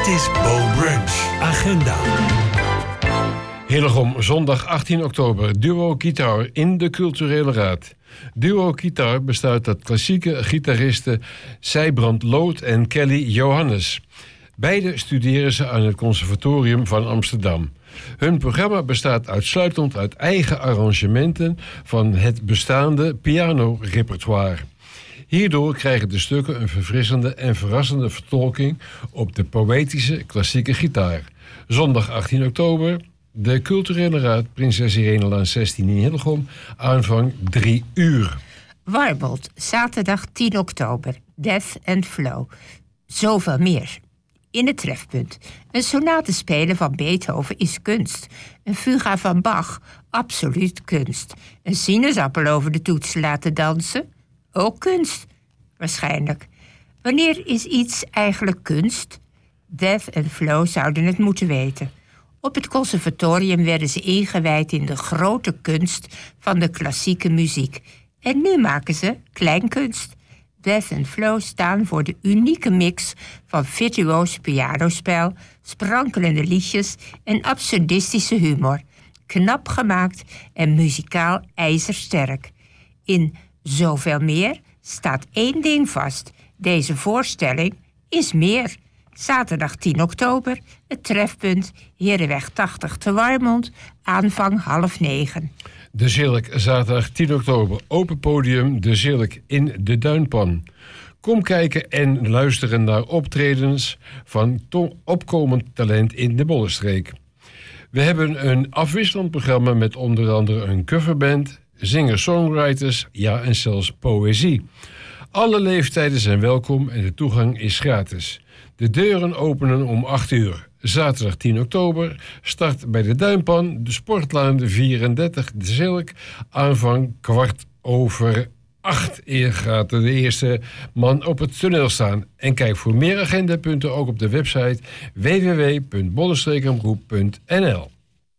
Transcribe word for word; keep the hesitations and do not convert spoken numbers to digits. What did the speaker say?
Dit is Bo Brunch Agenda. Hillegom, zondag achttien oktober, Duo Guitar in de Culturele Raad. Duo Guitar bestaat uit klassieke gitaristen Sijbrand Loot en Kelly Johannes. Beide studeren ze aan het Conservatorium van Amsterdam. Hun programma bestaat uitsluitend uit eigen arrangementen van het bestaande pianorepertoire. Hierdoor krijgen de stukken een verfrissende en verrassende vertolking op de poëtische klassieke gitaar. Zondag achttien oktober, de Culturele Raad, Prinses Irenelaan zestien in Hillegom, aanvang drie uur. Warbold, zaterdag tien oktober, Death and Flow. Zoveel meer. In het trefpunt. Een sonate spelen van Beethoven is kunst. Een fuga van Bach, absoluut kunst. Een sinaasappel over de toets laten dansen, ook kunst. Waarschijnlijk. Wanneer is iets eigenlijk kunst? Death and Flow zouden het moeten weten. Op het conservatorium werden ze ingewijd in de grote kunst van de klassieke muziek. En nu maken ze kleinkunst. Death and Flow staan voor de unieke mix van virtuoos pianospel, sprankelende liedjes en absurdistische humor. Knap gemaakt en muzikaal ijzersterk. In Zoveel meer staat één ding vast. Deze voorstelling is meer. Zaterdag tien oktober, het trefpunt Herenweg tachtig te Warmond, aanvang half negen. De Zilk, zaterdag tien oktober, open podium De Zilk in de Duinpan. Kom kijken en luisteren naar optredens van opkomend talent in de Bollenstreek. We hebben een afwisselend programma met onder andere een coverband, singer-songwriters, ja en zelfs poëzie. Alle leeftijden zijn welkom en de toegang is gratis. De deuren openen om acht uur. Zaterdag tien oktober start bij de Duinpan, de Sportlaan vierendertig, de Zilk, aanvang kwart over acht. Eer gaat de eerste man op het toneel staan. En kijk voor meer agendapunten ook op de website w w w punt bollenstreekomroep punt n l.